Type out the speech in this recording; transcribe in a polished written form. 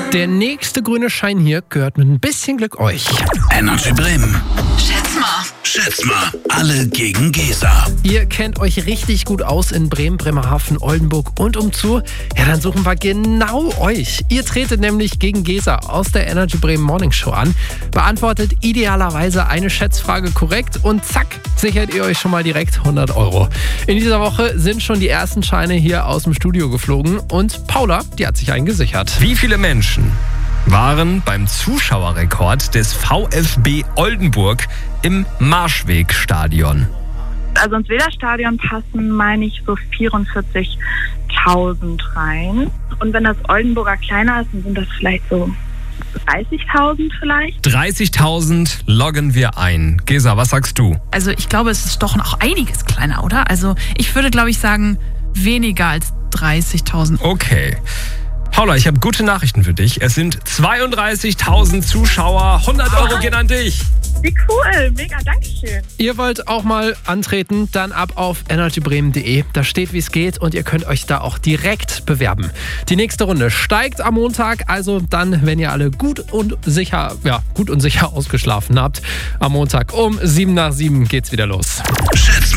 Der nächste grüne Schein hier gehört mit ein bisschen Glück euch. Energy Bremen. Schätz mal. Alle gegen Gesa. Ihr kennt euch richtig gut aus in Bremen, Bremerhaven, Oldenburg und umzu. Ja, dann suchen wir genau euch. Ihr tretet nämlich gegen Gesa aus der Energy Bremen Morning Show an, beantwortet idealerweise eine Schätzfrage korrekt und zack, sichert ihr euch schon mal direkt 100 €. In dieser Woche sind schon die ersten Scheine hier aus dem Studio geflogen und Paula, die hat sich einen gesichert. Wie viele Menschen waren beim Zuschauerrekord des VfB Oldenburg im Marschwegstadion? Also ins Weserstadion passen, meine ich, so 44.000 rein. Und wenn das Oldenburger kleiner ist, dann sind das vielleicht so 30.000 vielleicht. 30.000 loggen wir ein. Gesa, was sagst du? Also ich glaube, es ist doch noch einiges kleiner, oder? Also ich würde, glaube ich, sagen, weniger als 30.000. Okay. Paula, ich habe gute Nachrichten für dich. Es sind 32.000 Zuschauer. 100 € gehen an dich. Wie cool, mega, dankeschön. Ihr wollt auch mal antreten, dann ab auf energybremen.de. Da steht, wie es geht und ihr könnt euch da auch direkt bewerben. Die nächste Runde steigt am Montag, also dann, wenn ihr alle gut und sicher ausgeschlafen habt. Am Montag um 7 nach 7 geht's wieder los. Schätz